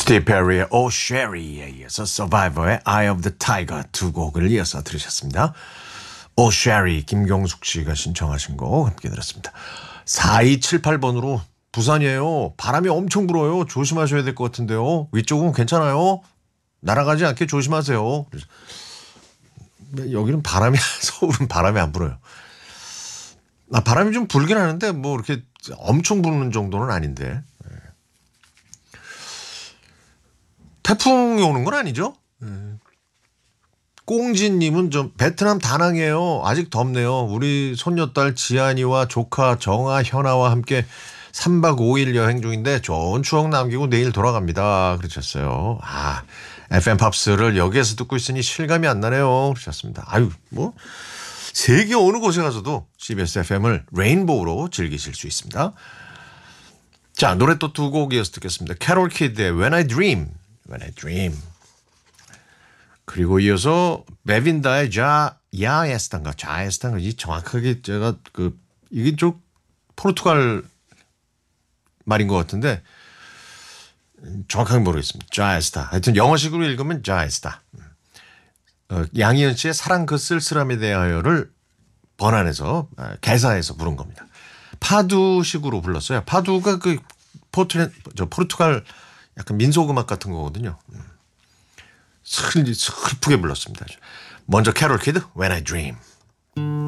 스티브 페리의 Oh Sherry에 이어서 Survivor의 Eye of the Tiger 두 곡을 이어서 들으셨습니다. Oh Sherry 김경숙 씨가 신청하신 곡 함께 들었습니다. 4278번으로 부산이에요. 바람이 엄청 불어요. 조심하셔야 될 것 같은데요. 위쪽은 괜찮아요? 날아가지 않게 조심하세요. 여기는 바람이 서울은 바람이 안 불어요. 바람이 좀 불긴 하는데 뭐 이렇게 엄청 부는 정도는 아닌데. 태풍이 오는 건 아니죠? 꽁진님은 좀 베트남 다낭이에요. 아직 덥네요. 우리 손녀딸 지안이와 조카 정아, 현아와 함께 3박 5일 여행 중인데 좋은 추억 남기고 내일 돌아갑니다. 그러셨어요. FM 팝스를 여기에서 듣고 있으니 실감이 안 나네요. 그러셨습니다. 뭐 세계 어느 곳에 가서도 CBS FM을 레인보우로 즐기실 수 있습니다. 자, 노래 또 두 곡 이어서 듣겠습니다. 캐롤 키드의 When I Dream. When I Dream. 그리고 이어서 베빈다의 자에스탄가 이 정확하게 제가 이게 좀 포르투갈 말인 것 같은데 정확하게 모르겠습니다. 자에스타. 하여튼 영어식으로 읽으면 자에스타. 양희은 씨의 사랑 그 쓸쓸함에 대하여를 번안해서 개사해서 부른 겁니다. 파두식으로 불렀어요. 파두가 포르투갈 약간 민속음악 같은 거거든요. 슬프게 불렀습니다. 먼저 캐롤 키드 When I Dream.